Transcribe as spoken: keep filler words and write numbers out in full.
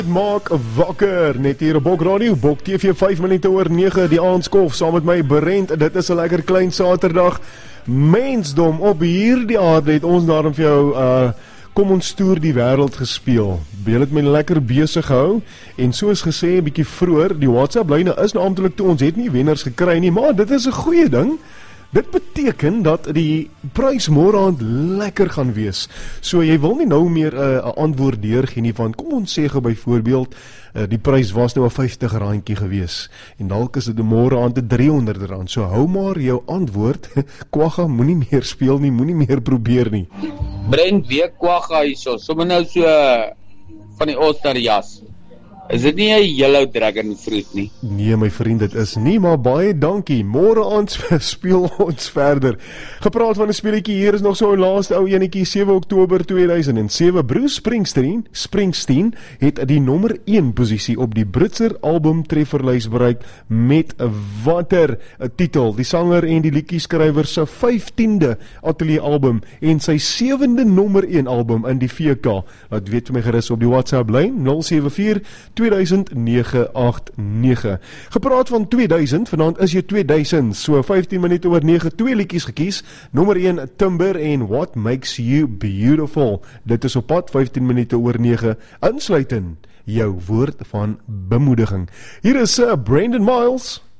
Maak wakker, net hier op Bok Radio, Bok T V vyf minute oor nege, die aandskof, saam met my Berend. Dit is 'n lekker klein Saterdag. Mensdom op hierdie aarde het ons daarom vir jou uh, kom ons toer die wêreld gespeel. Julle het my lekker besig gehou en soos gesê 'n bietjie vroeër, die WhatsApp lyne is nou amptelik toe, ons het nie wenners gekry nie, maar dit is 'n goeie ding. Dit beteken dat die prys môre aand lekker gaan wees. So jy wil nie nou meer 'n uh, antwoord deurgee nie van, kom ons sê gou byvoorbeeld, uh, die prys was nou 'n vyftig randjie gewees en dalk is dit môre aand 'n driehonderd rand. So hou maar jou antwoord. Kwagga moenie meer speel nie, moenie meer probeer nie. Brent weer Kwagga hierso. Sommige nou so uh, van die Osterjas. Is dit nie 'n Yellow Dragon fruit nie? Nee my vriend, dit is nie, maar baie dankie. Môre aand speel ons verder. Gepraat van 'n speletjie, hier is nog so 'n laaste ou enetjie, sewe Oktober twee duisend sewe. Bruce Springsteen, Springsteen het die nommer een posisie op die Britse album trefferlys bereik met 'n watter 'n titel. Die sanger en die liedjieskrywer se vyftiende ateljee album en sy sewende nommer een album in die V K. Laat weet vir my gerus op die WhatsApp lyn nul sewe vier twee duisend nege agt nege. Gepraat van twee duisend, vanaand is jy twee duisend, so vyftien minute oor nege, twee liedjies gekies. Nommer een, Timber en What Makes You Beautiful. Dit is op pad, vyftien minute oor nege, insluitend jou woord van bemoediging. Hier is uh, Brandon Miles.